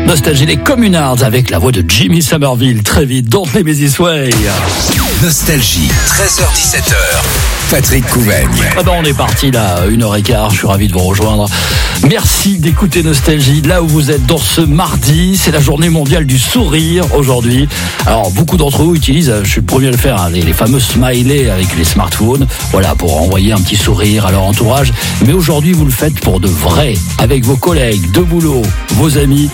Nostalgie, les Communards avec la voix de Jimmy Somerville. Très vite, Don't Let Me This Way. Nostalgie, 13h-17h. Patrick Couvaigne. Ah ben on est parti là, 1h15, je suis ravi de vous rejoindre. Merci d'écouter Nostalgie, là où vous êtes dans ce mardi. C'est la journée mondiale du sourire aujourd'hui. Alors beaucoup d'entre vous utilisent, je suis le premier à le faire, hein, les fameux smileys avec les smartphones. Voilà, pour envoyer un petit sourire à leur entourage. Mais aujourd'hui, vous le faites pour de vrai, avec vos collègues de boulot, vos amis.